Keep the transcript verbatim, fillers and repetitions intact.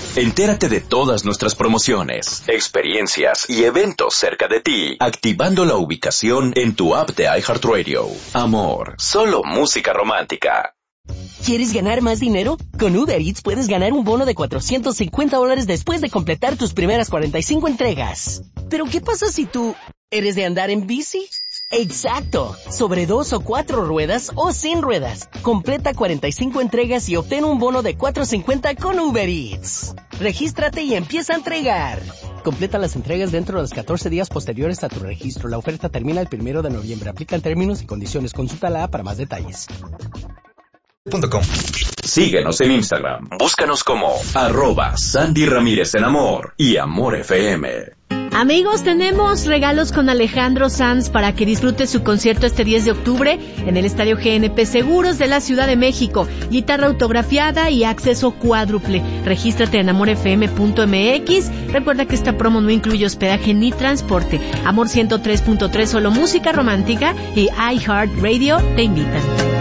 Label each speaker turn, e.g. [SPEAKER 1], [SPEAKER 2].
[SPEAKER 1] Entérate de todas nuestras promociones, experiencias y eventos cerca de ti, activando la ubicación en tu app de iHeartRadio. Amor, solo música romántica.
[SPEAKER 2] ¿Quieres ganar más dinero? Con Uber Eats puedes ganar un bono de cuatrocientos cincuenta dólares después de completar tus primeras cuarenta y cinco entregas. ¿Pero qué pasa si tú eres de andar en bici? ¡Exacto! Sobre dos o cuatro ruedas o sin ruedas. Completa cuarenta y cinco entregas y obtén un bono de cuatrocientos cincuenta con Uber Eats. Regístrate y empieza a entregar. Completa las entregas dentro de los catorce días posteriores a tu registro. La oferta termina el primero de noviembre. Aplican términos y condiciones. Consulta la app para más detalles.
[SPEAKER 1] Síguenos en Instagram. Búscanos como arroba Sandy Ramírez en Amor y Amor F M.
[SPEAKER 3] Amigos, tenemos regalos con Alejandro Sanz para que disfrute su concierto este diez de octubre en el Estadio G N P Seguros de la Ciudad de México. Guitarra autografiada y acceso cuádruple. Regístrate en amor f m punto m x. Recuerda que esta promo no incluye hospedaje ni transporte. Amor ciento tres punto tres, solo música romántica y iHeartRadio te invitan.